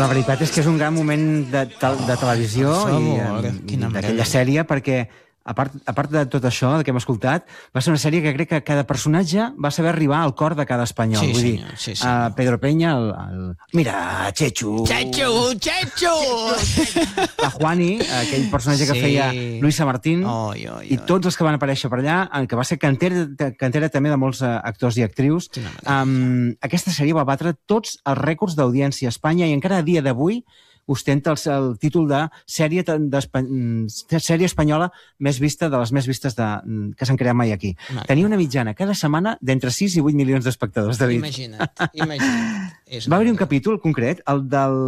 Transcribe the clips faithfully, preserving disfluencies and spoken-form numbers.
La veritat és que és un gran moment de, de, de televisió i, i d'aquella sèrie, perquè a part, a part de tot això que hem escoltat, va ser una sèrie que crec que cada personatge va saber arribar al cor de cada espanyol. Sí, Vull senyor, dir, sí, a Pedro Peña, el, el... mira, Chechu! Chechu, Chechu! La Juani, aquell personatge que Sí. feia Luisa Martín, Oi, oi, i oi. tots els que van aparèixer per allà, que va ser cantera, cantera també de molts uh, actors i actrius. Um, aquesta sèrie va batre tots els rècords d'audiència a Espanya i encara a dia d'avui ostenta el, el títol de sèrie, de, sèrie espanyola més vista, de les més vistes de, que s'han creat mai aquí. Vale. Tenia una mitjana cada setmana d'entre sis i vuit milions d'espectadors, David. Imagina't, imagina't. És Va haver un capítol concret, el del,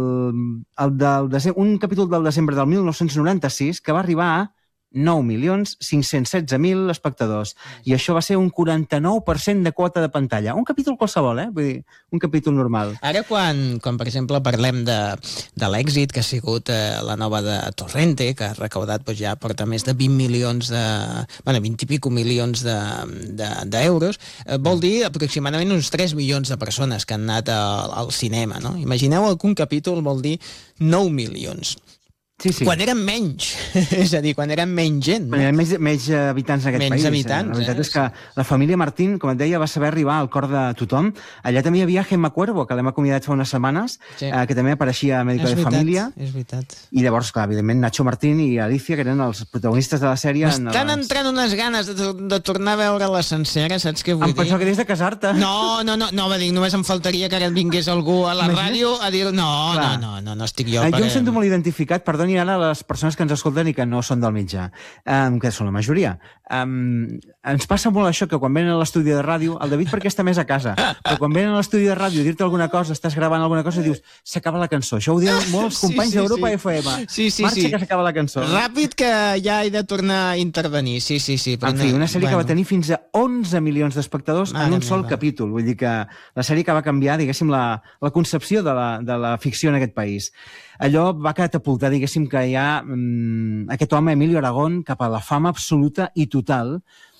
el del dese- un capítol del desembre del mil nou-cents noranta-sis que va arribar a nou milions cinc-cents setze mil espectadors. I això va ser un quaranta-nou per cent de quota de pantalla. Un capítol qualsevol, eh? Vull dir, un capítol normal. Ara, quan, quan per exemple, parlem de, de l'èxit que ha sigut eh, la nova de Torrente, que ha recaudat doncs, ja porta més de vint milions de... bueno, vint i pico milions d'euros, de, de, d'euros, eh, vol dir aproximadament uns tres milions de persones que han anat al, al cinema, no? Imagineu que un capítol vol dir nou milions. Sí, sí. Quan eren menys, és a dir, quan eren menys gent. No? Quan hi ha menys, menys habitants en aquest Menys país. habitants, La veritat eh? és que la família Martín, com et deia, va saber arribar al cor de tothom. Allà també hi havia Gemma Cuervo, que l'hem acomiadat fa unes setmanes, Sí. eh, que també apareixia a Médico És de veritat, Família. és veritat. I llavors, clar, evidentment, Nacho Martín i Alicia, que eren els protagonistes de la sèrie... M'estan les... entrant unes ganes de, de tornar a veure la sencera, saps què vull Em dir? pensava que des de casar-te. No, no, no, no, va dir, només em faltaria que ara vingués algú a la Imagina't? ràdio a dir... No, Clar. no, no, no, no estic jo Eh, per... jo em sento molt identificat, perdoni ara les persones que ens escolten i que no són del mitjà, um, que són la majoria. Um, ens passa molt això, que quan venen a l'estudi de ràdio, el David perquè està més a casa, però quan venen a l'estudi de ràdio a dir-te alguna cosa, estàs gravant alguna cosa i dius, s'acaba la cançó. Això ho diuen molts Sí, companys sí, d'Europa sí. F M. Sí, sí, Marxa sí. que s'acaba la cançó. Ràpid, que ja he de tornar a intervenir, sí, sí, sí. Però En fi, no- una sèrie bueno. que va tenir fins a onze milions d'espectadors Mare en un sol meva. capítol. Vull dir que la sèrie que va canviar, diguéssim, la, la concepció de la, de la ficció en aquest país. Allò va catapultar, diguéssim, que hi ha mm, aquest home, Emilio Aragón, cap a la fama absoluta i total.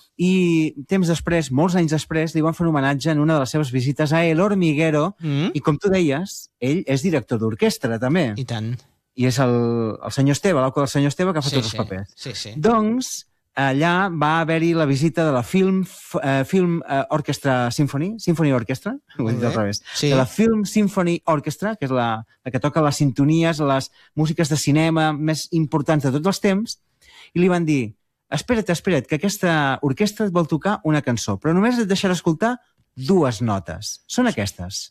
I temps després, molts anys després, li van fer un homenatge en una de les seves visites a El Hormiguero. Mm? I com tu deies, ell és director d'orquestra, també. I tant. I és el, el senyor Esteve, l'auco del senyor Esteve, que fa Sí, tots sí, els papers. sí, sí. Doncs allà va haver-hi la visita de la Film, eh, Film eh, Orchestra Symphony, Symphony Orchestra, ho he dit bé. al revés, Sí. de la Film Symphony Orchestra, que és la, la que toca les sintonies, les músiques de cinema més importants de tots els temps, i li van dir, espera't, espera't, que aquesta orquestra et vol tocar una cançó, però només et deixarà escoltar dues notes. Són aquestes.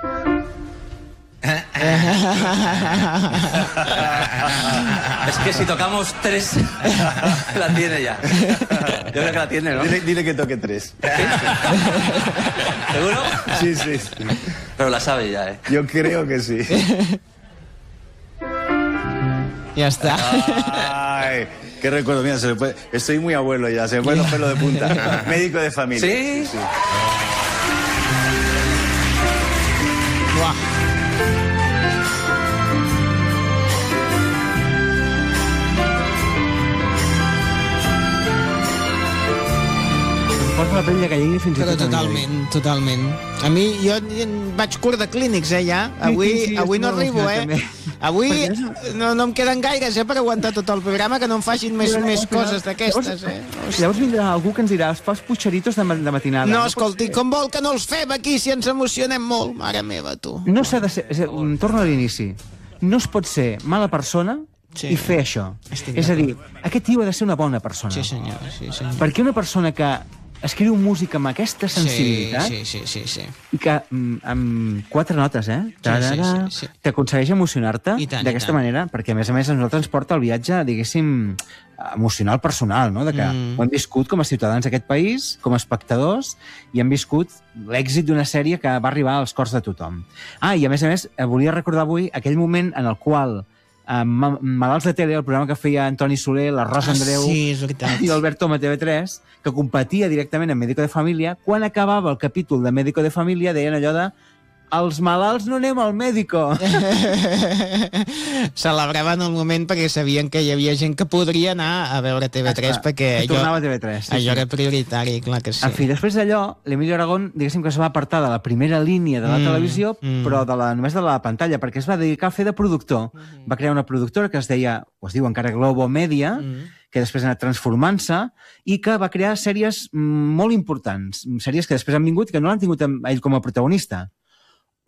Es que si tocamos tres, la tiene ya. Yo creo que la tiene, ¿no? Dile, dile que toque tres. ¿Seguro? Sí, sí. Pero la sabe ya, ¿eh? Yo creo que sí. Ja està. Ay, qué recuerdo. Mira, se me puede... estoy muy abuelo ya, se me ponen los pelos de punta. Médico de familia. ¿Sí? Sí. Uah. Em posa la pell de gallina fins i Però tot. a mi, totalment, totalment. A mi, jo vaig curt de clínics, eh, ja. Avui, sí, sí, avui no estic arribo, molt eh. emocionat, Avui Perquè no, no em queden gaires, eh, per aguantar tot el programa, que no em facin més, més coses d'aquestes, eh. Llavors vindrà algú que ens dirà, fas putxeritos de, ma- de matinada. No, pot escolti, ser. com vol que no els fem aquí si ens emocionem molt? Mare meva, tu. No s'ha de ser... és a dir, torno a l'inici. No es pot ser mala persona Sí. i fer això. Estic És a dir, aquest tio ha de ser una bona persona. Sí, senyor, sí, senyor. Perquè una persona que escriu música amb aquesta sensibilitat Sí, sí, sí, sí, sí. i que mm, amb quatre notes, eh? Tarara, sí, sí. t'aconsegueix emocionar-te I tant, i d'aquesta tant. manera, perquè a més a més a nosaltres ens porta el viatge, diguéssim, emocional personal, no? De que Mm. ho hem viscut com a ciutadans d'aquest país, com a espectadors, i hem viscut l'èxit d'una sèrie que va arribar als cors de tothom. Ah, i a més a més, eh, volia recordar avui aquell moment en el qual eh, Ma- Malalts de Tele, el programa que feia Antoni Soler, la Rosa Ah, Andreu sí, és veritat. i l'Albert Tom a T V tres, que competia directament amb Médico de Família, quan acabava el capítol de Médico de Família deien allò de els malalts no anem al mèdico. Celebraven el moment perquè sabien que hi havia gent que podria anar a veure T V tres, Esclar, perquè que allò, tornava a T V tres, sí, allò sí. era prioritari, clar que sí. En fi, després d'allò, l'Emilio Aragón, diguéssim que es va apartar de la primera línia de la Mm, televisió, mm. però de la, només de la pantalla, perquè es va dedicar a fer de productor. Va crear una productora que es deia, o es diu encara Globo Media, Mm. que després ha anat transformant-se i que va crear sèries mm, molt importants, sèries que després han vingut i que no l'han tingut amb ell com a protagonista.